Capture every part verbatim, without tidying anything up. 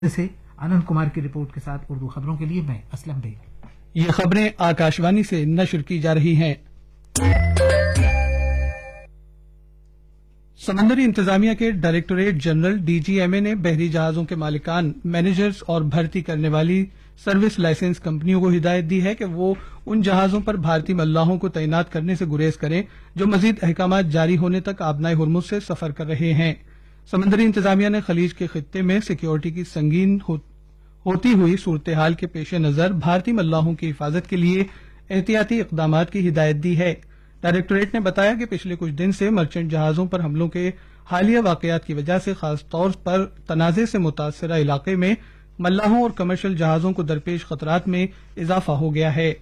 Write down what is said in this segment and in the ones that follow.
سے آنند کمار کی رپورٹ کے ساتھ اردو خبروں کے لیے میں اسلم بیگ۔ یہ خبریں آکاشوانی سے نشر کی جا رہی ہیں۔ سمندری انتظامیہ کے directorate general D G M اے نے بحری جہازوں کے مالکان، مینیجرز اور بھرتی کرنے والی سروس لائسنس کمپنیوں کو ہدایت دی ہے کہ وہ ان جہازوں پر بھارتی ملاحوں کو تعینات کرنے سے گریز کریں جو مزید احکامات جاری ہونے تک آبنائے ہرمز سے سفر کر رہے ہیں۔ سمندری انتظامیہ نے خلیج کے خطے میں سیکیورٹی کی سنگین ہو ہوتی ہوئی صورتحال کے پیش نظر بھارتی ملاحوں کی حفاظت کے لیے احتیاطی اقدامات کی ہدایت دی ہے۔ ڈائریکٹوریٹ نے بتایا کہ پچھلے کچھ دن سے مرچنٹ جہازوں پر حملوں کے حالیہ واقعات کی وجہ سے خاص طور پر تنازع سے متاثرہ علاقے میں ملاحوں اور کمرشل جہازوں کو درپیش خطرات میں اضافہ ہو گیا ہے۔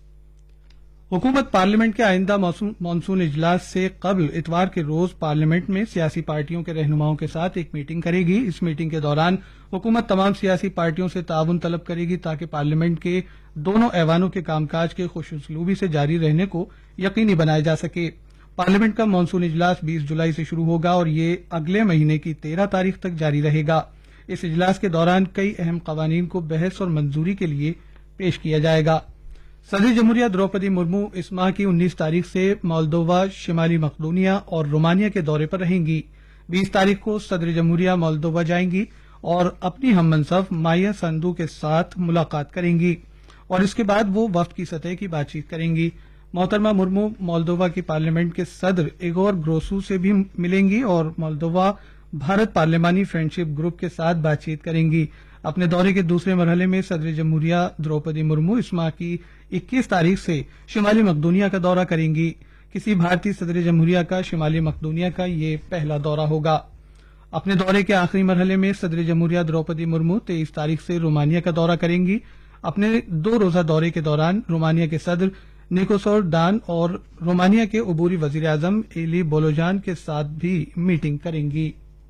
حکومت پارلیمنٹ کے آئندہ مانسون اجلاس سے قبل اتوار کے روز پارلیمنٹ میں سیاسی پارٹیوں کے رہنماؤں کے ساتھ ایک میٹنگ کرے گی۔ اس میٹنگ کے دوران حکومت تمام سیاسی پارٹیوں سے تعاون طلب کرے گی تاکہ پارلیمنٹ کے دونوں ایوانوں کے کام کاج کے خوش اسلوبی سے جاری رہنے کو یقینی بنایا جا سکے۔ پارلیمنٹ کا مانسون اجلاس بیس جولائی سے شروع ہوگا اور یہ اگلے مہینے کی تیرہ تاریخ تک جاری رہے گا۔ اس اجلاس کے دوران کئی اہم قوانین کو بحث اور منظوری کے لیے پیش کیا جائے گا۔ صدر جمہوریہ دروپدی مرمو اس ماہ کی انیس تاریخ سے مولدووا، شمالی مقدونیہ اور رومانیہ کے دورے پر رہیں گی۔ بیس تاریخ کو صدر جمہوریہ مولدووا جائیں گی اور اپنی ہم منصب مایا سندو کے ساتھ ملاقات کریں گی اور اس کے بعد وہ وفد کی سطح کی بات چیت کریں گی۔ محترمہ مرمو مولدووا کی پارلیمنٹ کے صدر ایگور گروسو سے بھی ملیں گی اور مولدووا بھارت پارلیمانی فرینڈشپ گروپ کے ساتھ بات چیت کریں گی۔ اپنے دورے کے دوسرے مرحلے میں صدر جمہوریہ دروپدی مرمو اس ماہ کی اکیس تاریخ سے شمالی مقدونیہ کا دورہ کریں گی۔ کسی بھارتی صدر جمہوریہ کا شمالی مقدونیہ کا یہ پہلا دورہ ہوگا۔ اپنے دورے کے آخری مرحلے میں صدر جمہوریہ دروپدی مرمو تیئیس تاریخ سے رومانیہ کا دورہ کریں گی۔ اپنے دو روزہ دورے کے دوران رومانیہ کے صدر نیکوسور ڈان اور رومانیہ کے عبوری وزیر اعظم ایلی بولوجان کے ساتھ بھی میٹنگ کریں گی۔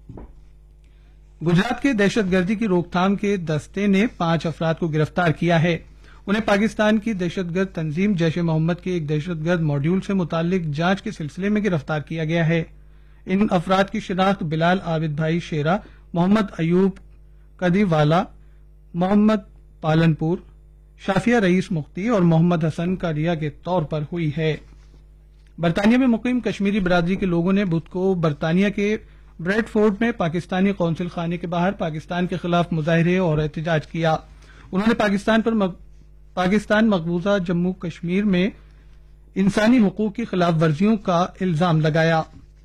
گجرات کے دہشت گردی کی روک تھام کے دستے نے پانچ افراد کو گرفتار کیا ہے۔ انہیں پاکستان کی دہشت گرد تنظیم جیش محمد کے ایک دہشت گرد ماڈیول سے متعلق جانچ کے سلسلے میں گرفتار کیا گیا ہے۔ ان افراد کی شناخت بلال عابد بھائی شیرا، محمد ایوب کدی والا، محمد پالنپور، شافیہ رئیس مختی اور محمد حسن کاریا کے طور پر ہوئی ہے۔ برطانیہ میں مقیم کشمیری برادری کے لوگوں نے بدھ کو برطانیہ کے بریڈ فورڈ میں پاکستانی قونصل خانے کے باہر پاکستان کے خلاف مظاہرے اور احتجاج کیا۔ انہوں نے پاکستان پر مق... پاکستان مقبوضہ جموں کشمیر میں انسانی حقوق کی خلاف ورزیوں کا الزام لگایا۔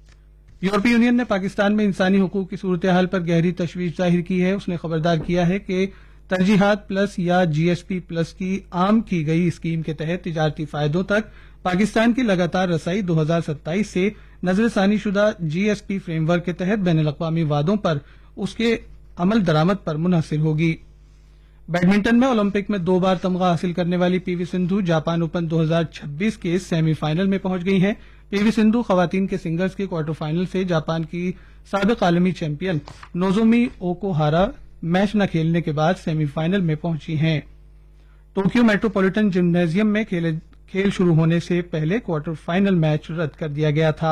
یورپی یونین نے پاکستان میں انسانی حقوق کی صورتحال پر گہری تشویش ظاہر کی ہے۔ اس نے خبردار کیا ہے کہ ترجیحات پلس یا جی ایس پی پلس کی عام کی گئی اسکیم کے تحت تجارتی فائدوں تک پاکستان کی لگاتار رسائی دو ہزار ستائیس سے نظر ثانی شدہ جی ایس پی فریم ورک کے تحت بین الاقوامی وعدوں پر اس کے عمل درآمد پر منحصر ہوگی۔ بیڈمنٹن میں اولمپک میں دو بار تمغہ حاصل کرنے والی پی وی سندھو جاپان اوپن دو ہزار چھبیس کے سیمی فائنل میں پہنچ گئی ہیں۔ پی وی سندھو خواتین کے سنگلز کے کوارٹر فائنل سے جاپان کی سابق عالمی چیمپئن نوزومی اوکوہارا میچ نہ کھیلنے کے بعد سیمی فائنل میں پہنچی ہیں۔ ٹوکیو میٹروپولیٹن جمنازیم میں کھیل شروع ہونے سے پہلے کوارٹر فائنل میچ رد کر دیا گیا تھا۔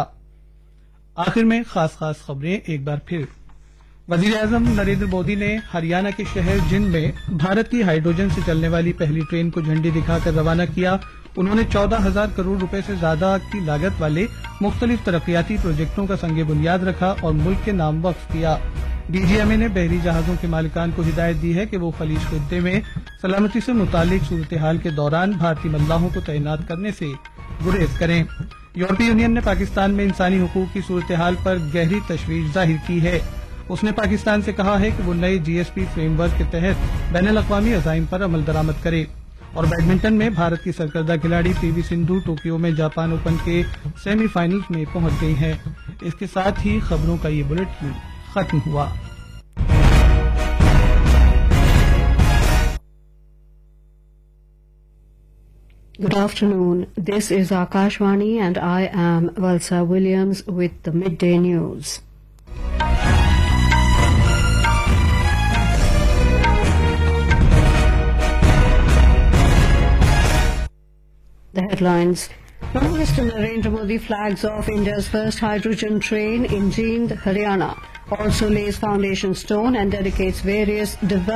آخر میں خاص خاص خبریں ایک بار پھر۔ وزیر اعظم نریندر مودی نے ہریانہ کے شہر جند میں بھارت کی ہائیڈروجن سے چلنے والی پہلی ٹرین کو جھنڈی دکھا کر روانہ کیا۔ انہوں نے چودہ ہزار کروڑ روپے سے زیادہ کی لاگت والے مختلف ترقیاتی پروجیکٹوں کا سنگ بنیاد رکھا اور ملک کے نام وقف کیا۔ ڈی جی ایم اے نے بحری جہازوں کے مالکان کو ہدایت دی ہے کہ وہ خلیج خطے میں سلامتی سے متعلق صورتحال کے دوران بھارتی ملاحوں کو تعینات کرنے سے گریز کریں۔ یورپی یونین نے پاکستان میں انسانی حقوق کی صورتحال پر گہری تشویش ظاہر کی ہے۔ اس نے پاکستان سے کہا ہے کہ وہ نئے جی ایس پی فریم ورک کے تحت بین الاقوامی عزائم پر عمل درآمد کرے۔ اور بیڈمنٹن میں بھارت کی سرکردہ کھلاڑی پی وی سندھو ٹوکیو میں جاپان اوپن کے سیمی فائنلز میں پہنچ گئی ہیں۔ اس کے ساتھ ہی خبروں کا یہ بلیٹن ختم ہوا۔ Good afternoon. This is Akashvani and I am Valsa Williams with the midday news. The headlines. Prime Minister Narendra Modi flags off India's first hydrogen train in Jind, Haryana. Also lays foundation stone and dedicates various development